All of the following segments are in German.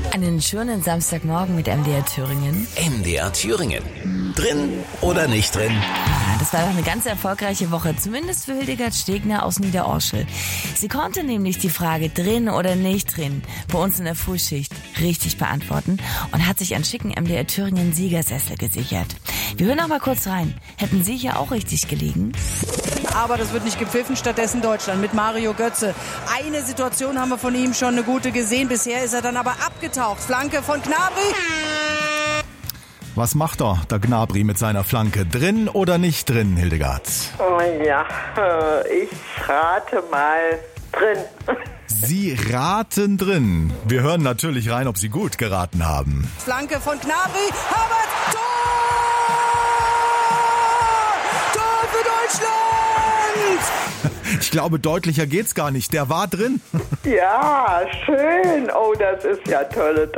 Einen schönen Samstagmorgen mit MDR Thüringen. MDR Thüringen. Drin oder nicht drin? Ja, das war doch eine ganz erfolgreiche Woche, zumindest für Hildegard Stegner aus Niederorschel. Sie konnte nämlich die Frage drin oder nicht drin bei uns in der Frühschicht richtig beantworten und hat sich einen schicken MDR Thüringen Siegersessel gesichert. Wir hören noch mal kurz rein. Hätten Sie hier auch richtig gelegen? Aber das wird nicht gepfiffen, stattdessen Deutschland mit Mario Götze. Eine Situation haben wir von ihm schon eine gute gesehen. Bisher ist er dann aber abgetaucht. Flanke von Gnabry. Was macht der Gnabry mit seiner Flanke? Drin oder nicht drin, Hildegard? Oh ja, ich rate mal drin. Sie raten drin. Wir hören natürlich rein, ob Sie gut geraten haben. Flanke von Gnabry. Havertz. Tor! Tor für Deutschland! Ich glaube, deutlicher geht's gar nicht. Der war drin. Ja, schön. Oh, das ist ja tolle.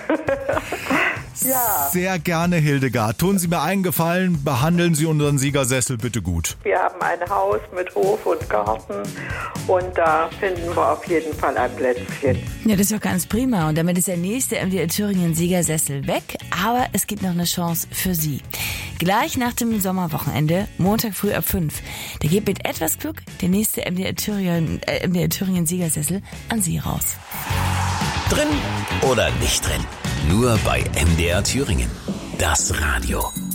Ja. Sehr gerne, Hildegard. Tun Sie mir einen Gefallen, behandeln Sie unseren Siegersessel bitte gut. Wir haben ein Haus mit Hof und Garten und da finden wir auf jeden Fall ein Plätzchen. Ja, das ist doch ganz prima. Und damit ist der nächste MDR Thüringen Siegersessel weg. Aber es gibt noch eine Chance für Sie. Gleich nach dem Sommerwochenende, Montag früh ab 5. Da geht mit etwas Glück der nächste MDR Thüringen Siegersessel an Sie raus. Drin oder nicht drin? Nur bei MDR Thüringen. Das Radio.